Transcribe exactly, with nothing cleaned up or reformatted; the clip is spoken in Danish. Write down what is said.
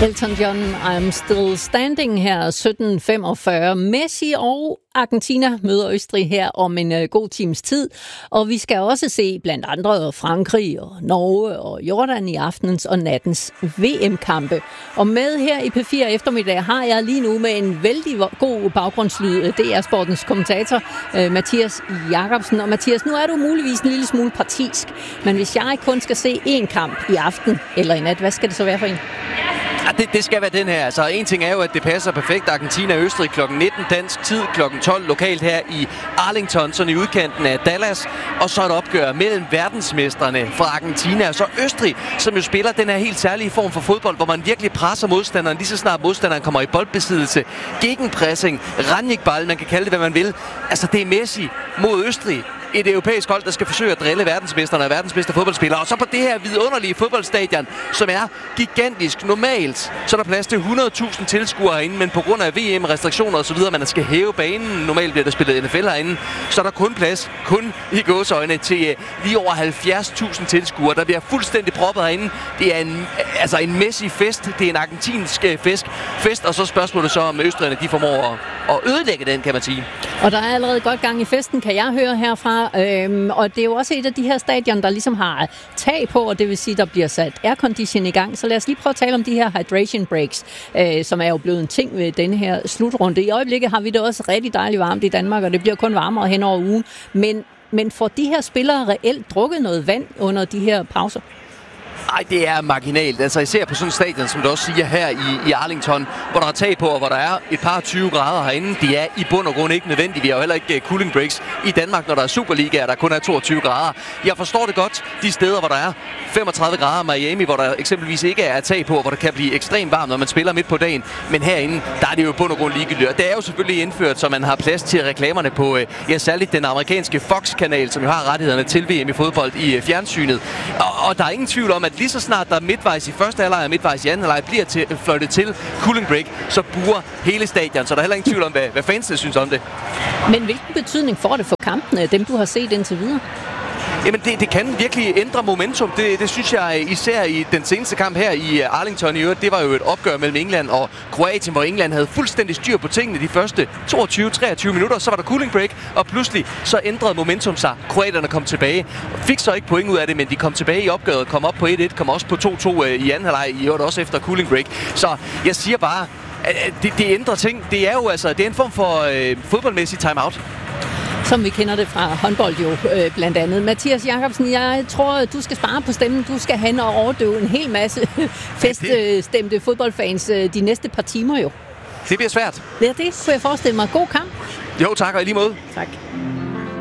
Elton John, I'm Still Standing her, sytten femogfyrre. Messi og Argentina møder Østrig her om en uh, god times tid. Og vi skal også se blandt andre Frankrig og Norge og Jordan i aftenens og nattens V M-kampe. Og med her i P fire eftermiddag har jeg lige nu med en vældig god baggrundslyd D R Sportens kommentator uh, Mathias Jakobsen. Og Mathias, nu er du muligvis en lille smule partisk, men hvis jeg kun skal se én kamp i aften eller i nat, hvad skal det så være for en? Ja, det, det skal være den her. Altså, en ting er jo, at det passer perfekt. Argentina og Østrig klokken nitten dansk tid, klokken tolv lokalt her i Arlington, sådan i udkanten af Dallas. Og så et opgør mellem verdensmestrene fra Argentina og så Østrig, som jo spiller den her helt særlige form for fodbold, hvor man virkelig presser modstanderen, lige så snart modstanderen kommer i boldbesiddelse. Gegenpressing, Ranjikball, man kan kalde det, hvad man vil. Altså, det er Messi mod Østrig. Et europæisk hold, der skal forsøge at drille verdensmesterne og verdens bedste fodboldspillere. Og så på det her vidunderlige fodboldstadion, som er gigantisk. Normalt så er der plads til hundrede tusind tilskuere herinde, men på grund af V M-restriktioner og så videre, man skal hæve banen. Normalt bliver der spillet N F L herinde. Så er der kun plads, kun i gåseøjne, til lige over halvfjerds tusind tilskuere. Der bliver fuldstændig proppet herinde. Det er en, altså en Messi-fest. Det er en argentinsk fest. fest. Og så spørgsmålet så, om østrigerne de formår at ødelægge den, kan man sige. Og der er allerede godt gang i festen, kan jeg høre herfra. Øhm, og det er jo også et af de her stadion, der ligesom har tag på, og det vil sige, der bliver sat aircondition i gang. Så lad os lige prøve at tale om de her hydration breaks, øh, som er jo blevet en ting ved denne her slutrunde. I øjeblikket har vi det også rigtig dejligt varmt i Danmark, og det bliver kun varmere hen over ugen. Men, men får de her spillere reelt drukket noget vand under de her pauser? Nej, det er marginalt. Altså især på sådan en stadion, som du også siger her i, i Arlington, hvor der er tag på, og hvor der er et par tyve grader herinde. Det er i bund og grund ikke nødvendigt. Vi har jo heller ikke cooling breaks i Danmark, når der er Superliga, der kun er toogtyve grader. Jeg forstår det godt, de steder, hvor der er femogtredive grader, Miami, hvor der eksempelvis ikke er tag på, hvor der kan blive ekstremt varmt, når man spiller midt på dagen. Men herinde, der er det jo i bund og grund ligegyldigt. Det er jo selvfølgelig indført, så man har plads til reklamerne på, ja, særligt den amerikanske Fox-kanal, som jo har rettighederne til V M i fodbold i fjernsynet. Og, og der er ingen tvivl om, at lige så snart der midtvejs i første halvleg og midtvejs i anden halvleg bliver til, fløjtet til cooling break, så buer hele stadion. Så der er heller ingen tvivl om, hvad, hvad fansene synes om det. Men hvilken betydning får det for kampene, dem du har set indtil videre? Jamen, det, det kan virkelig ændre momentum. Det, det synes jeg især i den seneste kamp her i Arlington i øvrigt. Det var jo et opgør mellem England og Kroatien, hvor England havde fuldstændig styr på tingene de første toogtyve til treogtyve minutter. Så var der cooling break, og pludselig så ændrede momentum sig. Kroaterne kom tilbage. Fik så ikke point ud af det, men de kom tilbage i opgøret. Kom op på et et, kom også på to to i anden halvleg, i øvrigt også efter cooling break. Så jeg siger bare, at det, det ændrer ting. Det er jo altså, det er en form for øh, fodboldmæssig timeout. Som vi kender det fra håndbold jo øh, blandt andet. Mathias Jakobsen, jeg tror, du skal spare på stemmen. Du skal hen og overdøve en hel masse feststemte fodboldfans øh, de næste par timer jo. Det bliver svært. Ja, det kunne jeg forestille mig. God kamp. Jo, tak, og i lige måde. Tak.